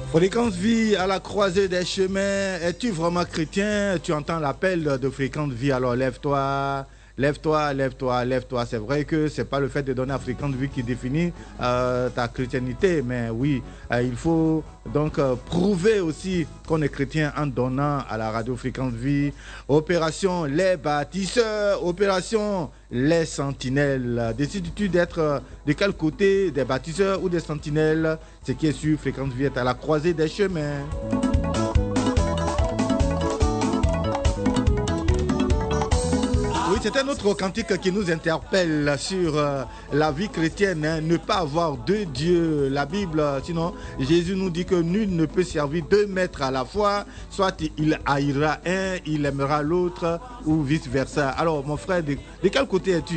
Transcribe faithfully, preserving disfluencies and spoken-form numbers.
Fréquence Vie à la croisée des chemins. Es-tu vraiment chrétien? Tu entends l'appel de Fréquence Vie, alors lève-toi, lève-toi, lève-toi, lève-toi. C'est vrai que c'est pas le fait de donner à Fréquence Vie qui définit euh, ta chrétiennité, mais oui, euh, il faut donc euh, prouver aussi qu'on est chrétien en donnant à la radio Fréquence Vie. Opération Les Bâtisseurs, opération Les Sentinelles. Décides-tu d'être de quel côté, des bâtisseurs ou des sentinelles? Ce qui est sûr, Fréquence Vie est à la croisée des chemins. Oui, c'est un autre cantique qui nous interpelle sur euh, la vie chrétienne, hein, ne pas avoir deux dieux. La Bible, sinon, Jésus nous dit que nul ne peut servir deux maîtres à la fois, soit il haïra un, il aimera l'autre, ou vice-versa. Alors, mon frère, de, de quel côté es-tu?